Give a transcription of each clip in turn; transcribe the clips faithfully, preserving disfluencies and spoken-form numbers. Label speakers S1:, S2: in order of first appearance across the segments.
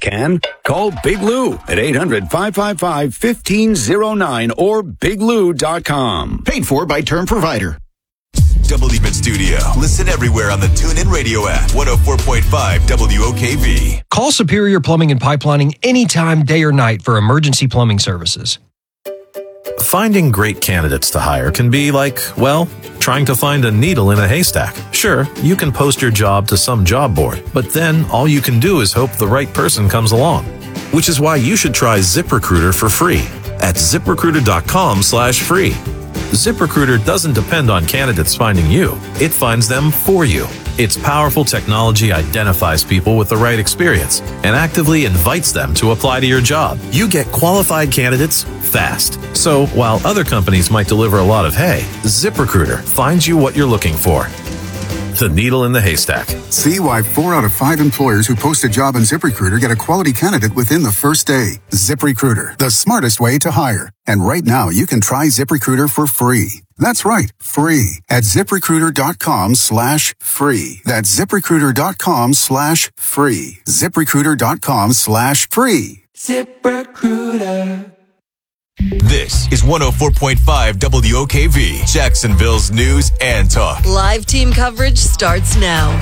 S1: can. Call Big Lou at eight hundred, five five five, one five zero nine or big lou dot com.
S2: Paid for by Term Provider.
S3: Double Even Studio. Listen everywhere on the TuneIn Radio app. one oh four point five W O K V.
S4: Call Superior Plumbing and Pipelining anytime, day or night for emergency plumbing services.
S5: Finding great candidates to hire can be like, well, trying to find a needle in a haystack. Sure, you can post your job to some job board, but then all you can do is hope the right person comes along. Which is why you should try ZipRecruiter for free at ZipRecruiter.com slash free. ZipRecruiter doesn't depend on candidates finding you. It finds them for you. Its powerful technology identifies people with the right experience and actively invites them to apply to your job. You get qualified candidates fast. So while other companies might deliver a lot of hay, ZipRecruiter finds you what you're looking for. The needle in the haystack.
S6: See why four out of five employers who post a job on ZipRecruiter get a quality candidate within the first day. ZipRecruiter, the smartest way to hire. And right now, you can try ZipRecruiter for free. That's right, free at ZipRecruiter.com slash free. That's ZipRecruiter.com slash free. ZipRecruiter.com slash free.
S7: ZipRecruiter.
S3: This is one oh four point five W O K V, Jacksonville's news and talk.
S8: Live team coverage starts now.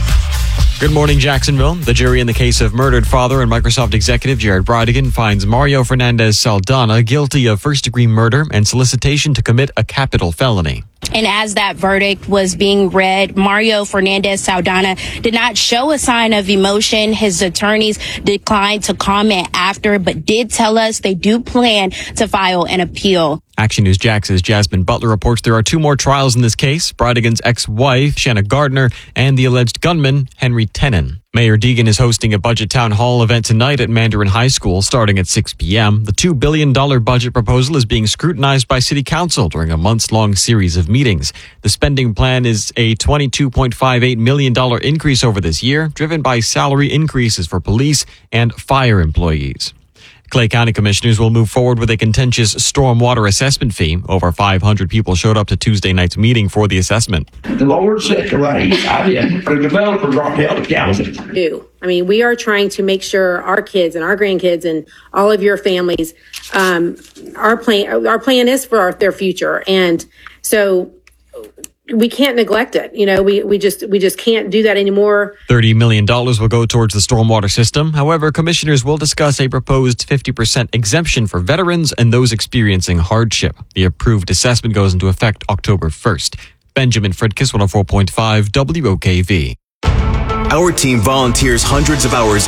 S9: Good morning, Jacksonville. The jury in the case of murdered father and Microsoft executive Jared Brodigan finds Mario Fernandez Saldana guilty of first-degree murder and solicitation to commit a capital felony.
S10: And as that verdict was being read, Mario Fernandez Saldana did not show a sign of emotion. His attorneys declined to comment after, but did tell us they do plan to file an appeal.
S9: Action News Jax's Jasmine Butler reports there are two more trials in this case, Brodigan's ex-wife, Shanna Gardner, and the alleged gunman, Henry Tenon. Mayor Deegan is hosting a budget town hall event tonight at Mandarin High School starting at six p.m. The two billion dollars budget proposal is being scrutinized by City Council during a months-long series of meetings. The spending plan is a twenty-two point five eight million dollars increase over this year, driven by salary increases for police and fire employees. Clay County commissioners will move forward with a contentious stormwater assessment fee. Over five hundred people showed up to Tuesday night's meeting for the assessment.
S11: The Lord set the rate. I didn't. The developer dropped out of the county.
S12: Do. I mean, we are trying to make sure our kids and our grandkids and all of your families, um, our plan, our plan is for our, their future. And so we can't neglect it. You know, we, we just we just can't do that anymore.
S9: thirty million dollars will go towards the stormwater system. However, commissioners will discuss a proposed fifty percent exemption for veterans and those experiencing hardship. The approved assessment goes into effect October first. Benjamin Fridkis, one oh four point five W O K V.
S3: Our team volunteers hundreds of hours.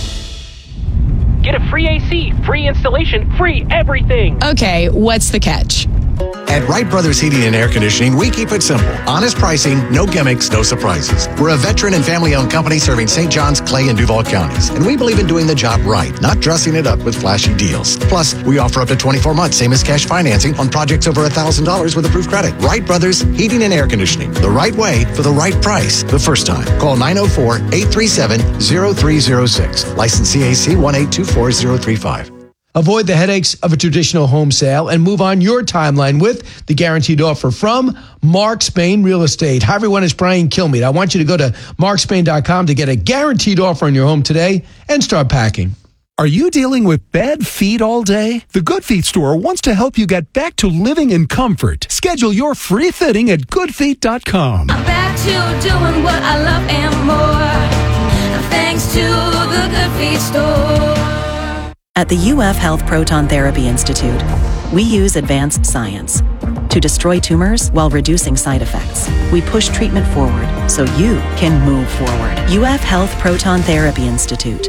S13: Get a free A C, free installation, free everything.
S14: Okay, what's the catch?
S2: At Wright Brothers Heating and Air Conditioning, we keep it simple. Honest pricing, no gimmicks, no surprises. We're a veteran and family-owned company serving Saint Johns, Clay, and Duval counties. And we believe in doing the job right, not dressing it up with flashy deals. Plus, we offer up to twenty-four months, same as cash financing, on projects over one thousand dollars with approved credit. Wright Brothers Heating and Air Conditioning. The right way for the right price the first time. Call nine oh four, eight three seven, oh three oh six. License C A C one eight two four zero three five.
S15: Avoid the headaches of a traditional home sale and move on your timeline with the guaranteed offer from Mark Spain Real Estate. Hi, everyone. It's Brian Kilmeade. I want you to go to mark spain dot com to get a guaranteed offer on your home today and start packing.
S16: Are you dealing with bad feet all day? The Good Feet store wants to help you get back to living in comfort. Schedule your free fitting at good feet dot com.
S7: I'm back to doing what I love and more, thanks to the Good Feet store.
S17: At the U F Health Proton Therapy Institute, we use advanced science to destroy tumors while reducing side effects. We push treatment forward so you can move forward. U F Health Proton Therapy Institute.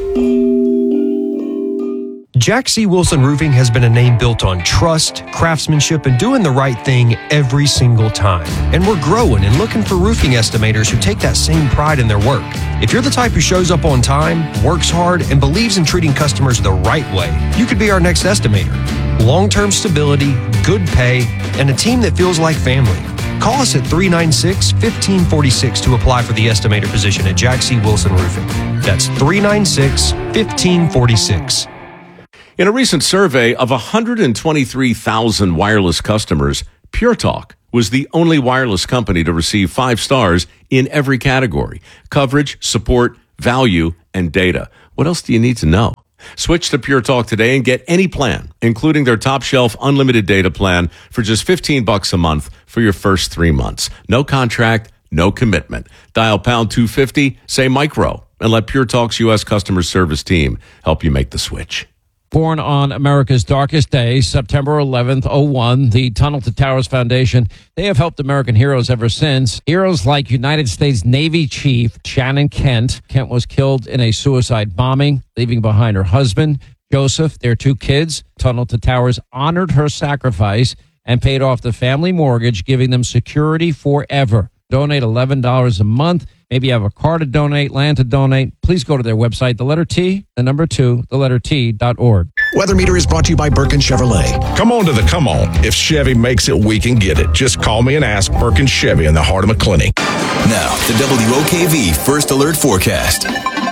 S4: Jack C. Wilson Roofing has been a name built on trust, craftsmanship, and doing the right thing every single time. And we're growing and looking for roofing estimators who take that same pride in their work. If you're the type who shows up on time, works hard, and believes in treating customers the right way, you could be our next estimator. Long-term stability, good pay, and a team that feels like family. Call us at three nine six, one five four six to apply for the estimator position at Jack C. Wilson Roofing. That's three nine six, one five four six.
S18: In a recent survey of one hundred twenty-three thousand wireless customers, Pure Talk was the only wireless company to receive five stars in every category: coverage, support, value, and data. What else do you need to know? Switch to Pure Talk today and get any plan, including their top shelf unlimited data plan for just fifteen bucks a month for your first three months. No contract, no commitment. Dial pound two fifty, say micro, and let Pure Talk's U S customer service team help you make the switch.
S19: Born on America's darkest day, September eleventh, oh one, the Tunnel to Towers Foundation, they have helped American heroes ever since. Heroes like United States Navy Chief Shannon Kent. Kent was killed in a suicide bombing, leaving behind her husband, Joseph, their two kids. Tunnel to Towers honored her sacrifice and paid off the family mortgage, giving them security forever. Donate eleven dollars a month. Maybe you have a car to donate, land to donate. Please go to their website, the letter T, the number two, the letter T dot org.
S2: Weather Meter is brought to you by Birkin Chevrolet.
S20: Come on to the come on. If Chevy makes it, we can get it. Just call me and ask. Birkin Chevy in the heart of McClinney.
S3: Now, the W O K V First Alert Forecast.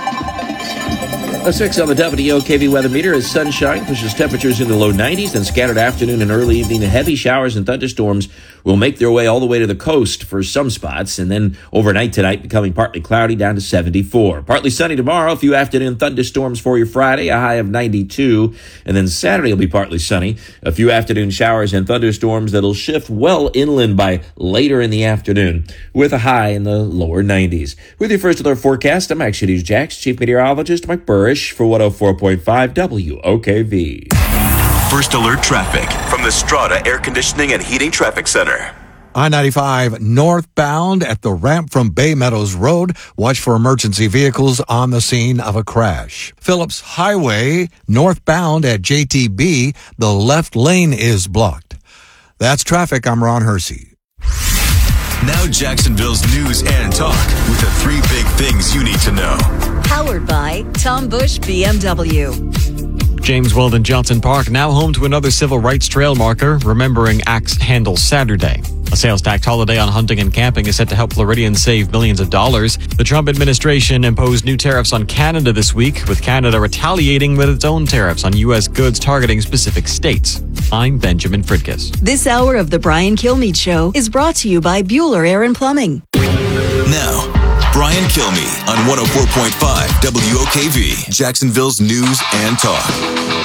S21: A six on the W O K V weather meter as sunshine pushes temperatures into the low nineties, then scattered afternoon and early evening heavy showers and thunderstorms will make their way all the way to the coast for some spots, and then overnight tonight becoming partly cloudy down to seventy-four. Partly sunny tomorrow, a few afternoon thunderstorms for your Friday, a high of ninety-two, and then Saturday will be partly sunny, a few afternoon showers and thunderstorms that'll shift well inland by later in the afternoon with a high in the lower nineties. With your First Alert forecast, I'm Action News Jax, Chief Meteorologist Mike Burrish for one oh four point five W O K V.
S3: First Alert traffic from the Strata Air Conditioning and Heating Traffic Center.
S22: I ninety-five northbound at the ramp from Bay Meadows Road. Watch for emergency vehicles on the scene of a crash. Phillips Highway northbound at J T B. The left lane is blocked. That's traffic. I'm Ron Hersey.
S3: Now Jacksonville's news and talk with the three big things you need to know.
S8: Powered by Tom Bush B M W.
S9: James Weldon Johnson Park now home to another civil rights trail marker, remembering Axe Handle Saturday. A sales tax holiday on hunting and camping is set to help Floridians save millions of dollars. The Trump administration imposed new tariffs on Canada this week, with Canada retaliating with its own tariffs on U S goods targeting specific states. I'm Benjamin Fridkis.
S8: This hour of the Brian Kilmeade Show is brought to you by Bueller Air and Plumbing.
S3: Now, Brian Kilmeade on one oh four point five W O K V, Jacksonville's news and talk.